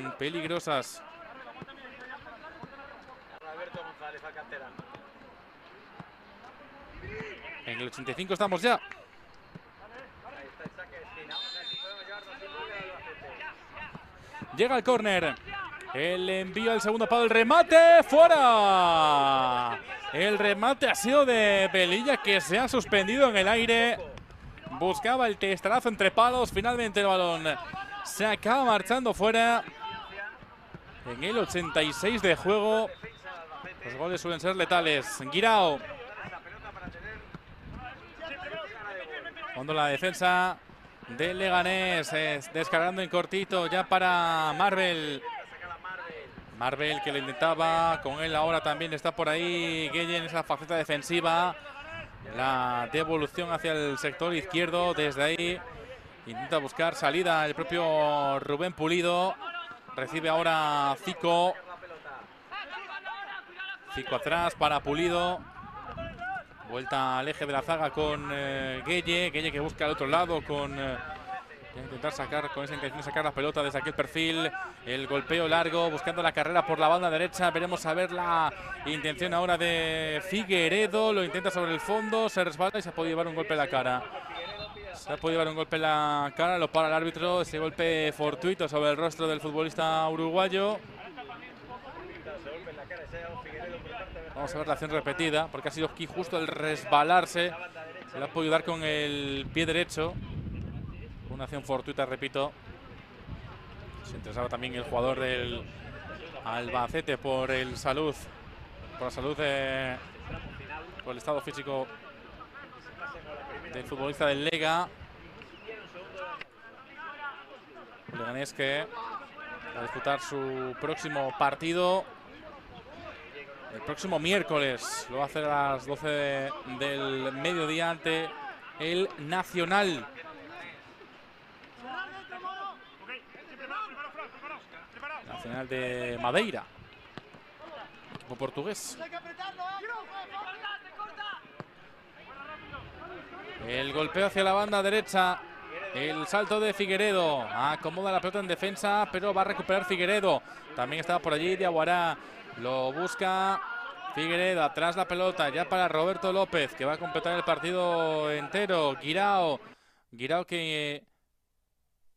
son peligrosas. En el 85 estamos ya. Llega el córner. El envío al segundo palo, el remate, ¡fuera! El remate ha sido de Velilla, que se ha suspendido en el aire. Buscaba el testarazo entre palos. Finalmente el balón se acaba marchando fuera. En el 86 de juego. Los goles suelen ser letales. Guirao. Cuando la defensa del Leganés descargando en cortito ya para Marvel. Marvel que lo intentaba, con él ahora también está por ahí Gueye en esa faceta defensiva. La devolución hacia el sector izquierdo, desde ahí intenta buscar salida el propio Rubén Pulido. Recibe ahora Zico. Zico atrás para Pulido. Vuelta al eje de la zaga con Gueye. Gueye que busca al otro lado con... intentar sacar, con esa intención de sacar la pelota desde aquel perfil. El golpeo largo, buscando la carrera por la banda derecha. Veremos a ver la intención ahora de Figueredo. Lo intenta sobre el fondo, se resbala y se ha podido llevar un golpe en la cara. Se ha podido llevar un golpe en la cara, lo para el árbitro. Ese golpe fortuito sobre el rostro del futbolista uruguayo. Vamos a ver la acción repetida, porque ha sido aquí justo el resbalarse. Se le ha podido dar con el pie derecho. Una acción fortuita, repito. Se interesaba también el jugador del Albacete por el salud, por la salud por el estado físico del futbolista del Lega. Leganés que va a disputar su próximo partido el próximo miércoles. Lo va a hacer a las 12 del mediodía ante el Nacional. Nacional de Madeira, equipo portugués. El golpeo hacia la banda derecha. El salto de Figueredo. Acomoda la pelota en defensa, pero va a recuperar Figueredo. También estaba por allí Diaguará. Lo busca Figueredo. Atrás la pelota ya para Roberto López, que va a completar el partido entero. Guirao. Guirao que